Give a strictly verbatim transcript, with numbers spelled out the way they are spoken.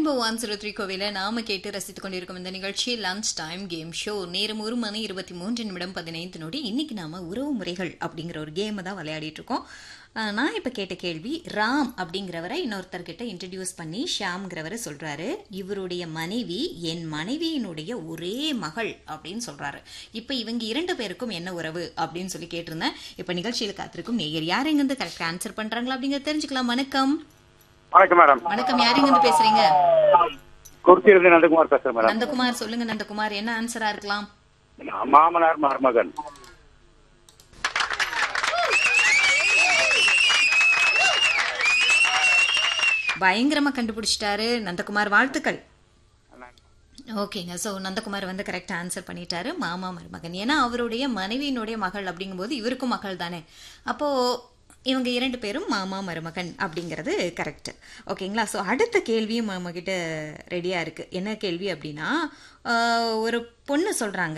Rainbow one zero three கோவில நாம கேட்டு ரசித்துக் கொண்டிருக்கும் இந்த நிகழ்ச்சி லஞ்ச் டைம் கேம் ஷோ. நேரம் ஒரு மணி இருபத்தி மூன்று நிமிடம் பதினைந்து நொடி. இன்னைக்கு நாம உறவு முறைகள் அப்படிங்கிற ஒரு கேமை தான் விளையாடிட்டு இருக்கோம். நான் இப்ப கேட்ட கேள்வி, ராம் அப்படிங்கிறவரை இன்னொருத்தர்கிட்ட இன்ட்ரடியூஸ் பண்ணி ஷியாம்ங்கிறவரை சொல்றாரு, இவருடைய மனைவி என் மனைவியினுடைய ஒரே மகள் அப்படின்னு சொல்றாரு. இப்ப இவங்க இரண்டு பேருக்கும் என்ன உறவு அப்படின்னு சொல்லி கேட்டிருந்தேன். இப்ப நிகழ்ச்சியில் காத்திருக்கும் நேயர் யார் எங்கிருந்து கரெக்ட் ஆன்சர் பண்றாங்களா அப்படிங்கறத தெரிஞ்சுக்கலாம். வணக்கம். வணக்கம் மேடம். வணக்கம், யார் எங்கிருந்து பேசுறீங்க? குர்த்தியிலிருந்து நந்தகுமார் பேசுறேன் மேடம். நந்தகுமார், சொல்லுங்க நந்தகுமார், என்ன ஆன்சரா இருக்கலாம்? மாமனார் மருமகன். பயங்கரமா கண்டுபிடிச்சிட்டாரு நந்தகுமார், வாழ்த்துக்கள். ஓகேங்க. ஸோ நந்தகுமார் வந்து கரெக்டாக ஆன்சர் பண்ணிட்டாரு, மாமா மருமகன். ஏன்னா அவருடைய மனைவியினுடைய மகள் அப்படிங்கும்போது இவருக்கும் மகள் தானே, அப்போது இவங்க இரண்டு பேரும் மாமா மருமகன் அப்படிங்கிறது கரெக்ட். ஓகேங்களா? ஸோ அடுத்த கேள்வியும் நம்மக்கிட்ட ரெடியாக இருக்குது. என்ன கேள்வி அப்படின்னா, ஒரு பொண்ணு சொல்கிறாங்க,